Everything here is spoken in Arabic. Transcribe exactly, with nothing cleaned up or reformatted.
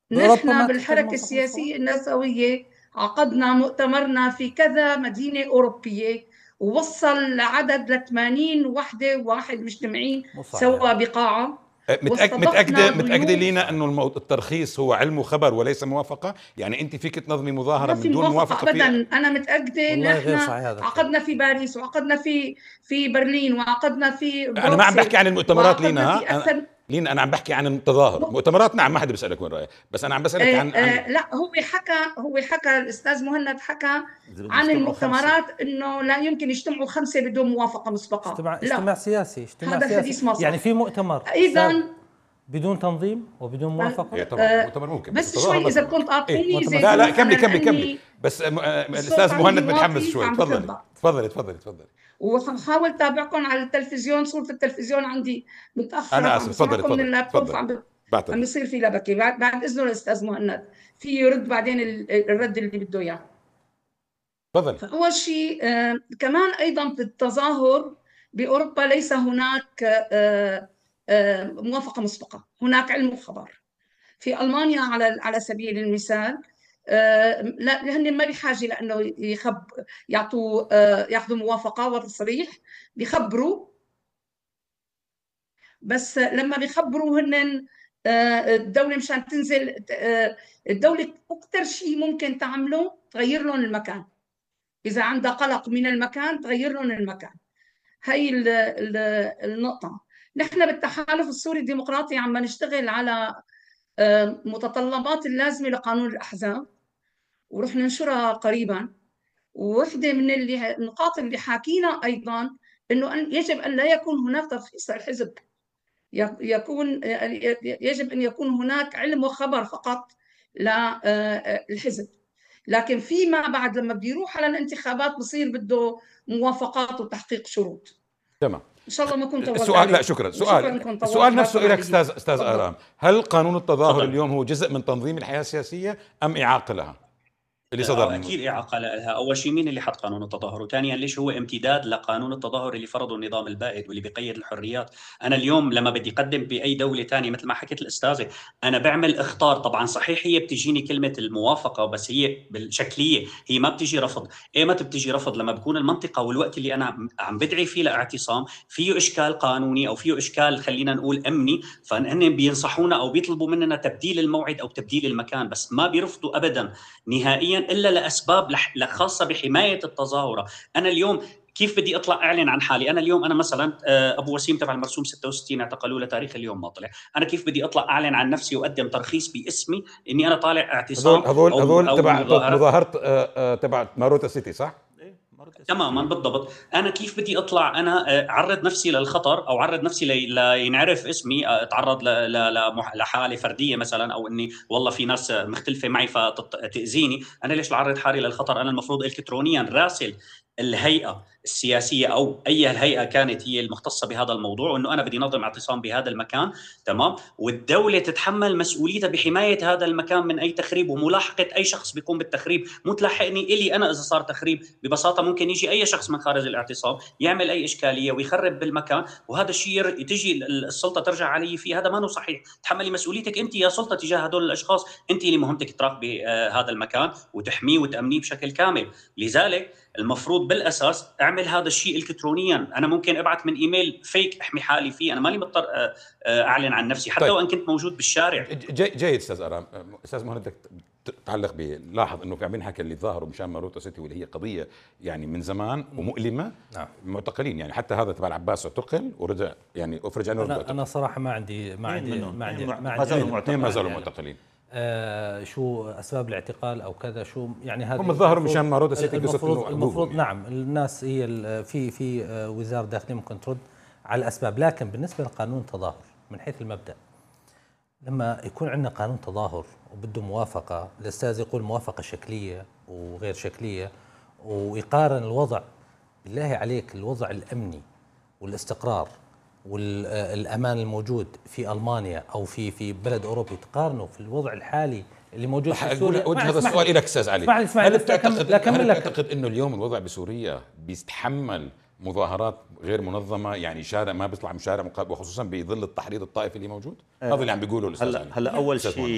بأوروبا نحن ما تحتاج بالحركة موافقة مسبقة؟ السياسية النسوية عقدنا مؤتمرنا في كذا مدينة أوروبية، ووصل لعدد ل ثمانين وحدة وواحد مجتمعين مو صحيح. سوا بقاعة، متأكد واستضفنا متأكدة متأكدة ضيوف. لينا انه المو- الترخيص هو علم وخبر وليس موافقة؟ يعني انت فيك تنظمي مظاهرة ما في من دون موافقة موافقة أبدا. في؟ أنا متأكدة. والله نحن غير صحيح هذا الكلام. عقدنا في باريس، وعقدنا في في برلين، وعقدنا في انا ما عم بروكسل، بحكي عن المؤتمرات لينا، وعقدنا في ها أنا أكثر. لينا انا عم بحكي عن التظاهر. مؤتمرات نعم، ما حدا بيسألك وين رايح، بس انا عم آه بسألك عن عن آه لا، هو حكى هو حكى الأستاذ مهند حكى إذا بده عن يجتمعوا خمسة. المؤتمرات إنه لا يمكن يجتمعوا خمسة بدون موافقة مسبقة. اجتماع لا، اجتماع سياسي، اجتماع هذا سياسي الحديث ما يعني صح. في مؤتمر إذا استاذ بدون تنظيم وبدون موافقة. ايه طبعا آه المؤتمر ممكن، بس بس التظاهر شوي لا إذا طبعا. كنت ايه أعطيني مؤتمر لا لا، زيتون، كملي أنا كملي كملي. لأني بس آه، آه، الصوت الاستاذ عندي مهند متحمس واطي شوي. فعم تفضلي بخربط، تفضلي تفضلي تفضلي. وحاول أتابعكم على التلفزيون. صورة التلفزيون عندي متأخرة، انا فعم اسف، تفضلي بسمعكم من تفضلي اللابتوب، تفضلي. فعم ب... عم بعتذر. بيصير في لبكة. بعد, بعد إذنه الأستاذ مهند في يرد بعدين ال- الرد اللي بده إياه. تفضلي. فأول شيء آه كمان أيضا في التظاهر بأوروبا ليس هناك آه آه موافقة مسبقة، هناك علم وخبر. في ألمانيا على على سبيل المثال آه لا، هن ما بحاجة لأنه يخب يعطوا آه ياخذوا موافقة وتصريح، بيخبروا. بس لما بيخبروا هن آه الدولة مشان تنزل آه الدولة أكثر شيء ممكن تعمله تغير لهم المكان. إذا عندها قلق من المكان تغير لهم المكان. هي ال ال النقطة. نحن بالتحالف السوري الديمقراطي عم نشتغل على متطلبات اللازمة لقانون الأحزاب، ورح ننشرها قريبا. ووحدة من اللي النقاط اللي حاكينا أيضا أنه يجب أن لا يكون هناك ترخيص الحزب، يكون يجب أن يكون هناك علم وخبر فقط للحزب. لكن فيما بعد لما بده يروح على الانتخابات بصير بده موافقات وتحقيق شروط. تمام. ان شاء الله ما كنت طولت السؤال، لا عليكم. شكرا. وشكرا سؤال انكم السؤال طولتوا نفسه بالكم لك علي. استاذ استاذ تفضل. آرام، هل قانون التظاهر تفضل. اليوم هو جزء من تنظيم الحياة السياسية ام إعاقة لها اللي صدر آه، من؟ اكيد اعاقه لها. اول شيء مين اللي حط قانون التظاهر؟ وثانيا ليش هو امتداد لقانون التظاهر اللي فرضه النظام البائد واللي بيقيد الحريات؟ انا اليوم لما بدي اقدم باي دوله ثانيه مثل ما حكيت الاستاذه، انا بعمل اختار. طبعا صحيح هي بتجيني كلمه الموافقه، بس هي بالشكليه هي ما بتجي رفض. ايمتى بتجي رفض؟ لما بكون المنطقه والوقت اللي انا عم بدعي فيه لاعتصام فيه اشكال قانوني او فيه اشكال خلينا نقول امني، فهن بينصحونا او بيطلبوا مننا تبديل الموعد او تبديل المكان، بس ما بيرفضوا ابدا نهائيا الا لاسباب خاصه بحمايه التظاهره. انا اليوم كيف بدي اطلع اعلن عن حالي؟ انا اليوم انا مثلا ابو وسيم تبع المرسوم ستة وستين اعتقلوه لتاريخ اليوم ما طلع. انا كيف بدي اطلع اعلن عن نفسي واقدم ترخيص باسمي اني انا طالع اعتصام هذول هذول او هذول او تبع مظاهره؟ مظاهرة آه، آه، تبع ماروتا سيتي، صح؟ تماما بالضبط. انا كيف بدي اطلع انا اعرض نفسي للخطر او اعرض نفسي لينعرف اسمي، اتعرض لحاله فرديه مثلا، او اني والله في ناس مختلفه معي فتاذيني؟ انا ليش اعرض حالي للخطر؟ انا المفروض الكترونيا راسل الهيئه السياسيه او اي هيئه كانت هي المختصه بهذا الموضوع انه انا بدي نظم اعتصام بهذا المكان، تمام، والدوله تتحمل مسؤوليتها بحمايه هذا المكان من اي تخريب وملاحقه اي شخص بيقوم بالتخريب. مو تلاحقني الي انا اذا صار تخريب، ببساطه ممكن يجي اي شخص من خارج الاعتصام يعمل اي اشكاليه ويخرب بالمكان، وهذا الشيء تجي السلطه ترجع علي فيه. هذا ما هو صحيح. تحملي مسؤوليتك انت يا سلطه تجاه هدول الاشخاص، انت اللي مهمتك تراقبي آه هذا المكان وتحميه وتامنيه بشكل كامل. لذلك المفروض بالاساس اعمل هذا الشيء الكترونيا. انا ممكن ابعث من ايميل فيك احمي حالي فيه، انا مالي مضطر اعلن عن نفسي حتى طيب. وان كنت موجود بالشارع. جي جيد استاذ ارام. استاذ مهند بدك تعلق به. لاحظ انه في عم ينحكى اللي ظاهروا مشان ماروتا سيتي واللي هي قضيه يعني من زمان ومؤلمه. نعم. معتقلين يعني، حتى هذا تبع العباس اعتقل ورجع يعني افرج عنه. انا انا صراحه ما عندي ما عندي ما عندي ما زالوا معتقلين. ما زالوا معتقلين. آه شو اسباب الاعتقال او كذا، شو يعني هذا هم ظهروا مشان ماروتا سيتي. المفروض, المفروض نعم الناس هي في في وزاره الداخليه ممكن ترد على الاسباب. لكن بالنسبه لقانون التظاهر من حيث المبدا، لما يكون عندنا قانون تظاهر وبده موافقه، الاستاذ يقول موافقه شكليه وغير شكليه، ويقارن الوضع، بالله عليك الوضع الامني والاستقرار والامان الموجود في المانيا او في في بلد اوروبي، تقارنه في الوضع الحالي اللي موجود في سوريا. وجه هذا السؤال لك استاذ علي. اسمعني اسمعني هل بتعتقد هل بتعتقد انه اليوم الوضع بسوريا بيستحمل مظاهرات غير منظمه؟ يعني شارع ما بيطلع من شارع، وخصوصا بظل التحريض الطائفي اللي موجود. هذا اللي عم بيقوله الاستاذ هلا هلا اول شيء